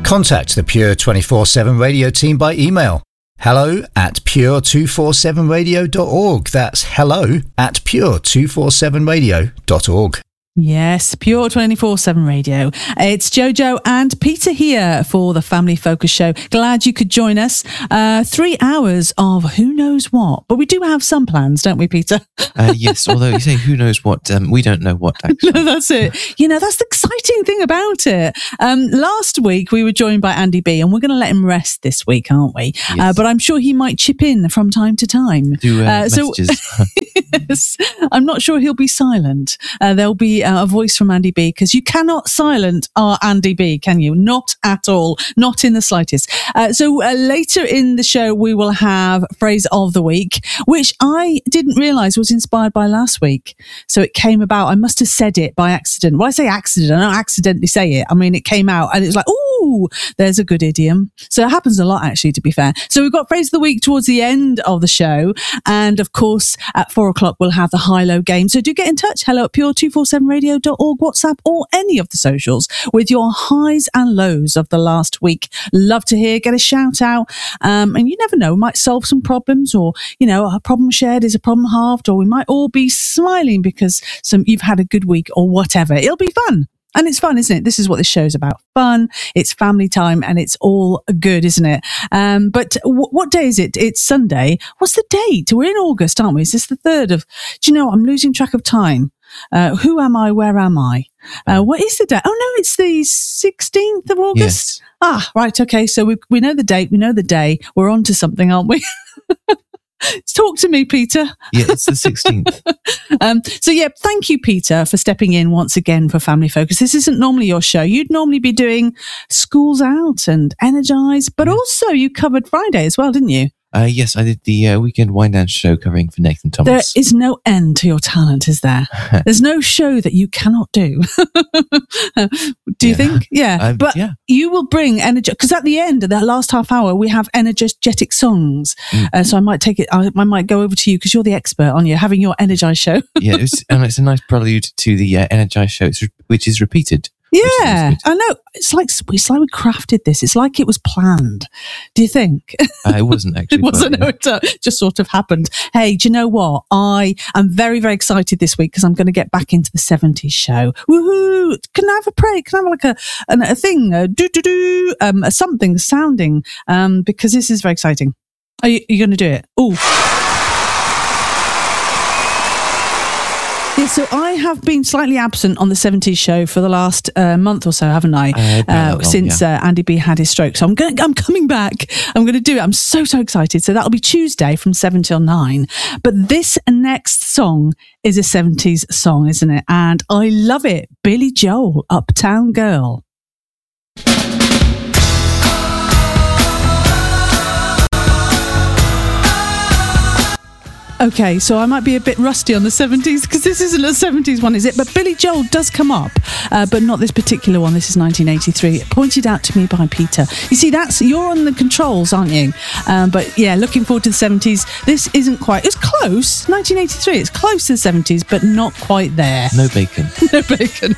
Contact the Pure 24/7 Radio team by email. hello@pure247radio.org. That's hello@pure247radio.org. Yes, Pure 24/7 Radio. It's Jojo and Peter here for the Family Focus Show. Glad you could join us. 3 hours of who knows what, but we do have some plans, don't we, Peter? Yes, although you say who knows what, we don't know what actually. No, that's it. You know, that's the exciting thing about it. Last week we were joined by Andy B, and we're going to let him rest this week, aren't we? Yes. But I'm sure he might chip in from time to time. Messages. Yes, I'm not sure he'll be silent. There'll be a voice from Andy B, because you cannot silent our Andy B, can you? Not at all. Not in the slightest. So later in the show, we will have Phrase of the Week, which I didn't realise was inspired by last week. So it came about, I must have said it by accident. Well, I say accident, I don't accidentally say it. I mean, it came out and it's like, ooh, there's a good idiom. So it happens a lot, actually, to be fair. So we've got Phrase of the Week towards the end of the show. And of course, at 4 o'clock, we'll have the high-low game. So do get in touch. Hello at pure247radio.org, WhatsApp, or any of the socials with your highs and lows of the last week. Love to hear, get a shout out. And you never know, we might solve some problems, or, you know, a problem shared is a problem halved, or we might all be smiling because you've had a good week or whatever. It'll be fun. And it's fun, isn't it? This is what this show's about. Fun, it's family time, and it's all good, isn't it? But what day is it? It's Sunday. What's the date? We're in August, aren't we? Is this the 3rd of... Do you know, I'm losing track of time. Who am I? Where am I? What is the date? Oh, no, it's the 16th of August? Yes. Ah, right, okay. So we know the date, we know the day. We're on to something, aren't we? Talk to me, Peter. Yeah, it's the 16th. So, thank you, Peter, for stepping in once again for Family Focus. This isn't normally your show. You'd normally be doing Schools Out and Energize, but also you covered Friday as well, didn't you? Yes, I did the weekend wind down show covering for Nathan Thomas. There is no end to your talent, is there? There's no show that you cannot do. Do you think? Yeah. But you will bring energy, because at the end of that last half hour, we have energetic songs. So I might take it, I might go over to you, because you're the expert, aren't you, having your Energize show. Yeah, it's a nice prelude to the Energize show, which is repeated. Yeah, I know. It's like we crafted this. It's like it was planned. Do you think? It wasn't actually. It wasn't. No, it just sort of happened. Hey, do you know what? I am very, very excited this week because I'm going to get back into the 70s show. Woohoo! Can I have a pray? Can I have like a thing? Something sounding? Because this is very exciting. Are you going to do it? Ooh. Yeah, so I have been slightly absent on the 70s show for the last month or so, haven't I? Since Andy B had his stroke. So I'm coming back. I'm going to do it. I'm so excited. So that'll be Tuesday from 7 till 9. But this next song is a 70s song, isn't it? And I love it. Billy Joel, Uptown Girl. Okay, so I might be a bit rusty on the 70s because this isn't a 70s one, is it? But Billy Joel does come up, but not this particular one. This is 1983, pointed out to me by Peter. You see, you're on the controls, aren't you? But yeah, looking forward to the 70s. This isn't quite, it's close, 1983, it's close to the 70s, but not quite there. No bacon. No bacon.